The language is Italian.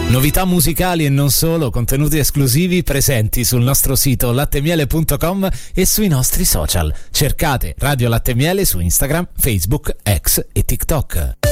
Novità musicali e non solo, contenuti esclusivi presenti sul nostro sito lattemiele.com e sui nostri social. Cercate Radio Latte Miele su Instagram, Facebook, X e TikTok.